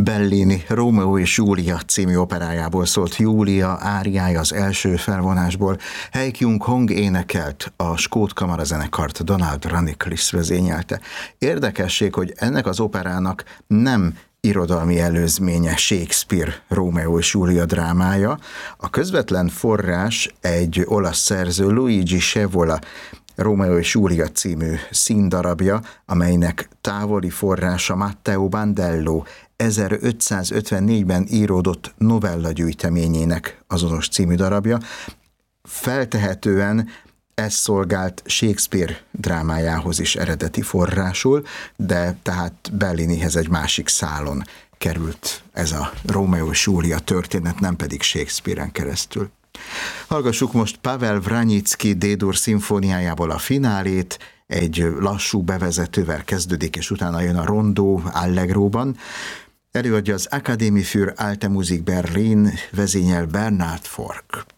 Bellini Rómeó és Júlia című operájából szólt Júlia áriája az első felvonásból. Hei Kyung-hong énekelt, a skót kamarazenekart Donald Rannicliffe vezényelte. Érdekesség, hogy ennek az operának nem irodalmi előzménye Shakespeare Rómeó és Júlia drámája. A közvetlen forrás egy olasz szerző, Luigi Scevola Rómeó és Júlia című színdarabja, amelynek távoli forrása Matteo Bandello 1554-ben íródott novellagyűjteményének azonos című darabja. Feltehetően ez szolgált Shakespeare drámájához is eredeti forrásul, de tehát Bellinihez egy másik szálon került ez a Rómeó és Júlia történet, nem pedig Shakespeare-en keresztül. Hallgassuk most Pavel Vraniczky D-dur szimfóniájából a finálét, egy lassú bevezetővel kezdődik, és utána jön a rondó allegróban. Előadja az Akademie für Alte Musik Berlin, vezényel Bernhard Fork.